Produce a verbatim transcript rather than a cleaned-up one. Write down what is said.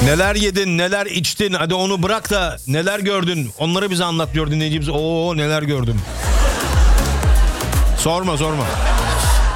Neler yedin, neler içtin, hadi onu bırak da neler gördün, onları bize anlat diyor dinleyicimiz. Oo neler gördüm. Sorma sorma.